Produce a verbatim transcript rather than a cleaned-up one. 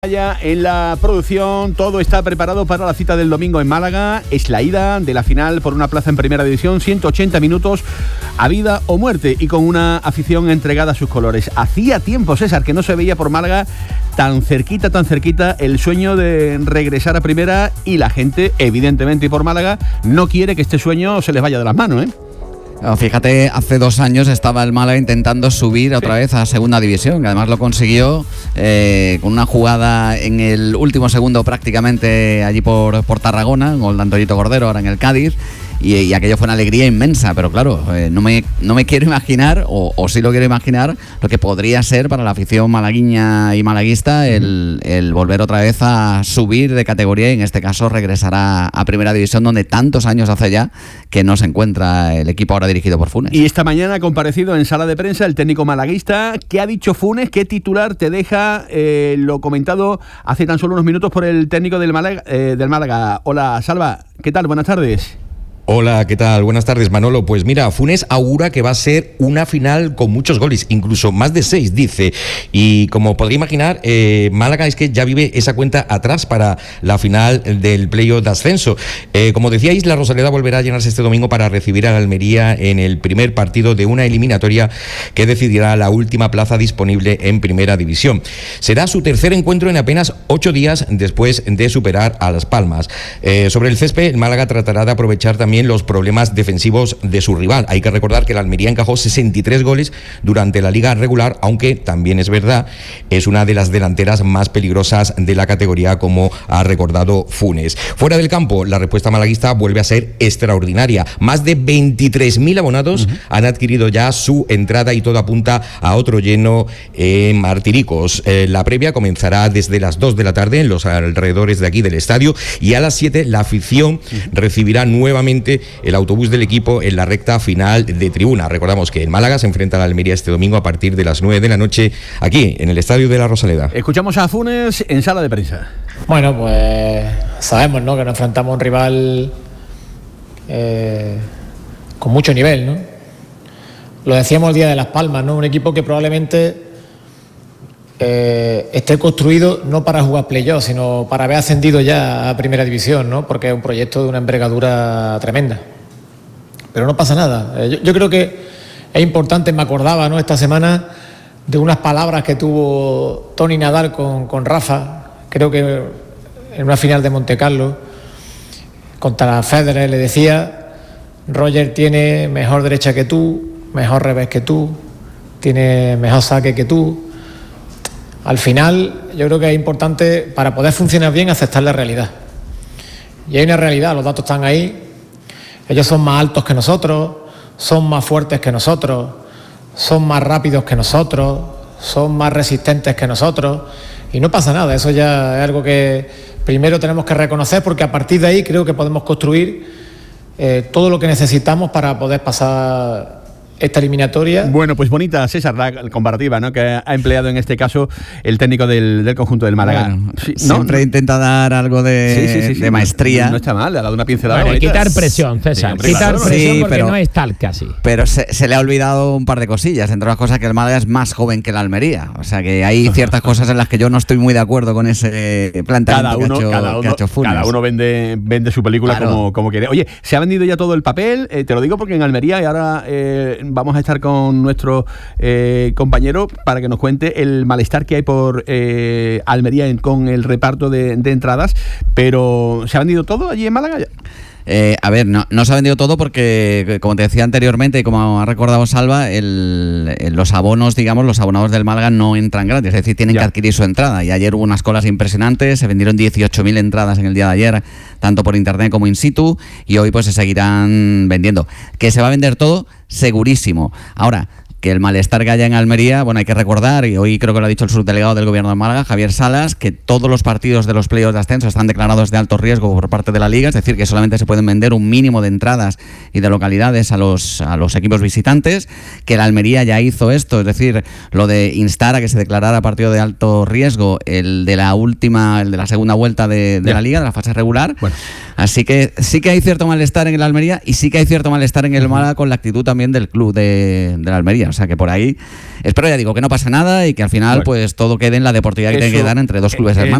Ya en la producción todo está preparado para la cita del domingo en Málaga. Es la ida de la final por una plaza en primera división, ciento ochenta minutos a vida o muerte y con una afición entregada a sus colores. Hacía tiempo, César, que no se veía por Málaga tan cerquita, tan cerquita el sueño de regresar a primera, y la gente, evidentemente, y por Málaga, no quiere que este sueño se les vaya de las manos, ¿eh? Fíjate, hace dos años estaba el Málaga intentando subir otra vez a segunda división, que además lo consiguió eh, con una jugada en el último segundo prácticamente allí por, por Tarragona, gol de Antoñito Cordero ahora en el Cádiz. Y, y aquello fue una alegría inmensa, pero claro, eh, no, me, no me quiero imaginar, o, o sí lo quiero imaginar, lo que podría ser para la afición malagueña y malaguista el, el volver otra vez a subir de categoría, y en este caso regresar a, a primera división, donde tantos años hace ya que no se encuentra el equipo ahora dirigido por Funes. Y esta mañana ha comparecido en sala de prensa el técnico malaguista. ¿Qué ha dicho Funes? ¿Qué titular te deja eh, lo comentado hace tan solo unos minutos por el técnico del Málaga? Eh, del Málaga. Hola, Salva, ¿qué tal? Buenas tardes. Hola, ¿qué tal? Buenas tardes, Manolo. Pues mira, Funes augura que va a ser una final con muchos goles, incluso más de seis, dice. Y como podría imaginar, eh, Málaga es que ya vive esa cuenta atrás para la final del playoff de ascenso. Eh, como decíais, la Rosaleda volverá a llenarse este domingo para recibir a la Almería en el primer partido de una eliminatoria que decidirá la última plaza disponible en primera división. Será su tercer encuentro en apenas ocho días después de superar a Las Palmas. Eh, sobre el césped, el Málaga tratará de aprovechar también los problemas defensivos de su rival. Hay que recordar que la Almería encajó sesenta y tres goles durante la liga regular, aunque también es verdad, es una de las delanteras más peligrosas de la categoría, como ha recordado Funes. Fuera del campo, la respuesta malaguista vuelve a ser extraordinaria. Más de veintitrés mil abonados uh-huh. han adquirido ya su entrada, y todo apunta a otro lleno en Martiricos. Eh, la previa comenzará desde las dos de la tarde en los alrededores de aquí del estadio, y a las siete la afición uh-huh. recibirá nuevamente el autobús del equipo en la recta final de tribuna. Recordamos que el Málaga se enfrenta a la Almería este domingo a partir de las nueve de la noche aquí en el estadio de la Rosaleda. Escuchamos a Funes en sala de prensa. Bueno, pues sabemos, ¿no?, que nos enfrentamos a un rival eh, con mucho nivel, ¿no? Lo decíamos el día de Las Palmas, ¿no? Un equipo que probablemente eh, esté construido no para jugar playoff, sino para haber ascendido ya a primera división, ¿no? Porque es un proyecto de una envergadura tremenda. Pero no pasa nada. Yo, yo creo que es importante. Me acordaba, ¿no?, esta semana de unas palabras que tuvo Tony Nadal con, con Rafa, creo que en una final de Monte Carlo contra Federer. Le decía: Roger tiene mejor derecha que tú, mejor revés que tú, tiene mejor saque que tú. Al final, yo creo que es importante, para poder funcionar bien, aceptar la realidad. Y hay una realidad, los datos están ahí. Ellos son más altos que nosotros, son más fuertes que nosotros, son más rápidos que nosotros, son más resistentes que nosotros, y no pasa nada. Eso ya es algo que primero tenemos que reconocer, porque a partir de ahí creo que podemos construir eh, todo lo que necesitamos para poder pasar esta eliminatoria. Bueno, pues bonita, César, la comparativa, ¿no?, que ha empleado en este caso el técnico del, del conjunto del Málaga. Bueno, sí, siempre ¿no? intenta dar algo de, sí, sí, sí, sí, de maestría. No, no está mal, le ha dado una pincelada. Bueno, quitar presión, César. Sí, hombre, quitar claro, presión, sí, porque pero, no es tal casi. Pero se, se le ha olvidado un par de cosillas. Entre otras cosas, que el Málaga es más joven que la Almería. O sea que hay ciertas cosas en las que yo no estoy muy de acuerdo con ese planteamiento cada uno, que, ha hecho, cada uno, que ha hecho Funes. Cada uno vende, vende su película, claro, como, como quiere. Oye, se ha vendido ya todo el papel, eh, te lo digo porque en Almería, y ahora eh, vamos a estar con nuestro Eh, compañero para que nos cuente el malestar que hay por eh, Almería en, con el reparto de, de entradas. Pero ¿se ha vendido todo allí en Málaga? Eh, a ver, no, no se ha vendido todo porque, como te decía anteriormente y como ha recordado Salva, el, el, los abonos, digamos, los abonados del Málaga no entran gratis, es decir, tienen ya que adquirir su entrada. Y ayer hubo unas colas impresionantes, se vendieron dieciocho mil entradas en el día de ayer, tanto por internet como in situ, y hoy pues se seguirán vendiendo. ¿Que se va a vender todo? Segurísimo. Ahora, que el malestar que haya en Almería, bueno, hay que recordar, y hoy creo que lo ha dicho el subdelegado del Gobierno de Málaga, Javier Salas, que todos los partidos de los playoffs de ascenso están declarados de alto riesgo por parte de la Liga, es decir, que solamente se pueden vender un mínimo de entradas y de localidades a los, a los equipos visitantes, que la Almería ya hizo esto, es decir, lo de instar a que se declarara partido de alto riesgo, el de la última, el de la segunda vuelta de, de la Liga, de la fase regular. Bueno. Así que sí que hay cierto malestar en el Almería y sí que hay cierto malestar en el Málaga con la actitud también del club de, de la Almería. O sea que por ahí, espero ya digo que no pasa nada y que al final bueno, pues todo quede en la deportividad que tiene que dar entre dos clubes hermanos.